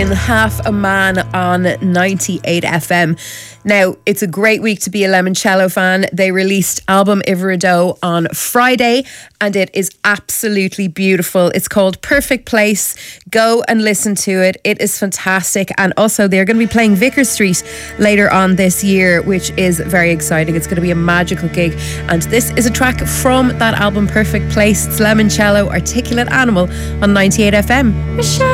in Half a Man on 98 FM. Now, it's a great week to be a Lemoncello fan. They released album Ivorido on Friday and it is absolutely beautiful. It's called Perfect Place. Go and listen to it. It is fantastic. And also, they're going to be playing Vicar Street later on this year, which is very exciting. It's going to be a magical gig. And this is a track from that album Perfect Place. It's Lemoncello, Articulate Animal on 98 FM. Michelle.